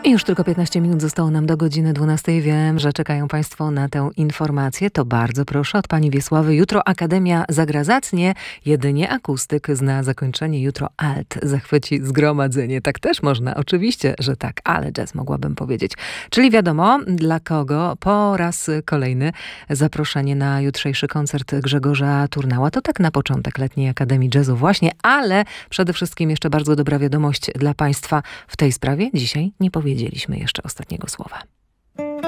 I już tylko 15 minut zostało nam do godziny 12. Wiem, że czekają Państwo na tę informację. To bardzo proszę od Pani Wiesławy. Jutro Akademia zagra zacnie, jedynie akustyk zna zakończenie. Jutro alt zachwyci zgromadzenie. Tak też można, oczywiście, że tak, ale jazz mogłabym powiedzieć. Czyli wiadomo, dla kogo po raz kolejny zaproszenie na jutrzejszy koncert Grzegorza Turnała. To tak na początek Letniej Akademii Jazzu właśnie, ale przede wszystkim jeszcze bardzo dobra wiadomość dla Państwa w tej sprawie. Dzisiaj nie powiedzieliśmy jeszcze ostatniego słowa.